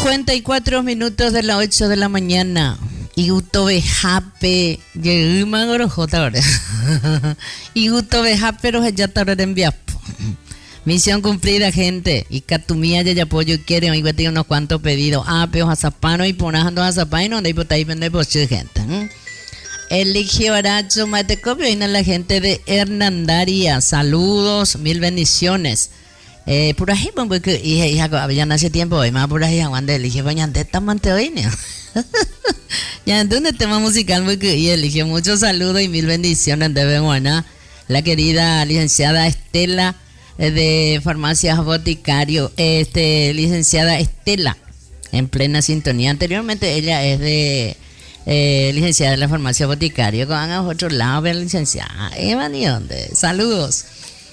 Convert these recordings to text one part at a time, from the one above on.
54 minutos de las 8 de la mañana. Y gusto bejape. Llegué magorojota ahora. Y gusto bejape, pero ya está ahora en viapo. Misión cumplida, gente. Y catumía ya apoyo quiere. Hoy tiene unos cuantos pedidos. Pero hazapano y ponajando hazapano. Donde hay por ahí vende por gente. Eligio Aracho Matecopio. Y la gente de Hernandaria. Saludos, mil bendiciones. Por ahí, porque hija, había hace tiempo hoy, más por ahí, aguante, elige bañante, tamante hoy, ¿no? Ya entonces tema musical, porque y elige muchos saludos y mil bendiciones de Beguana, la querida licenciada Estela de Farmacias Boticario, licenciada Estela, en plena sintonía. Anteriormente ella es de licenciada de la Farmacia Boticario, que van a otro lado, ver licenciada. Evan, ¿y dónde? Saludos.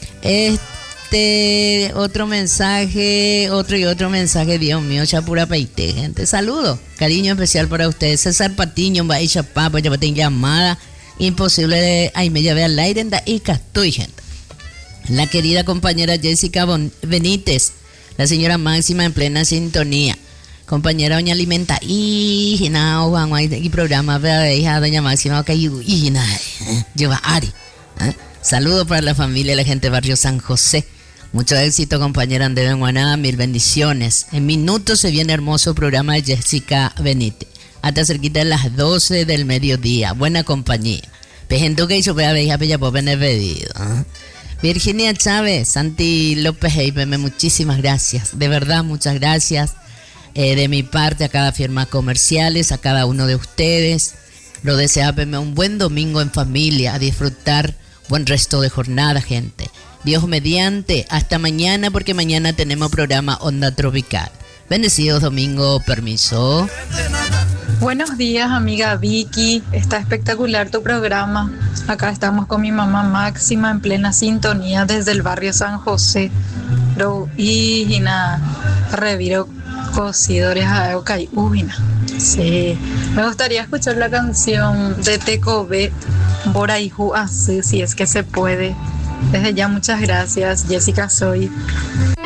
Otro mensaje, otro mensaje, Dios mío, chapura peite, gente. Saludos, cariño especial para ustedes. César Patiño, va a ir chapapa, ya tengo llamada. Imposible de ahí me llevé al aire, y estoy, gente. La querida compañera Jessica Benítez, la señora Máxima en plena sintonía. Compañera doña Alimenta, y programa, hija doña Máxima, ok, y lleva Ari. Saludos para la familia y la gente de Barrio San José. Mucho éxito, compañera Andrea Guaná, mil bendiciones. En minutos se viene hermoso programa de Jessica Benítez. Hasta cerquita de las 12 del mediodía. Buena compañía. Pejento que hizo pega veja pella por el pedido. Virginia Chávez, Santi López Eipeme, muchísimas gracias. De verdad, muchas gracias. De mi parte, a cada firma comerciales, a cada uno de ustedes. Lo deseápeme un buen domingo en familia, a disfrutar buen resto de jornada, gente. Dios mediante, hasta mañana, porque mañana tenemos programa Onda Tropical. Bendecidos domingo, permiso. Buenos días, amiga Vicky. Está espectacular tu programa. Acá estamos con mi mamá Máxima en plena sintonía desde el barrio San José. Reviro cosidores a Eucay. Sí. Me gustaría escuchar la canción de Tecobe, Boraihu Asu, si es que se puede. Desde ya, muchas gracias. Jessica soy.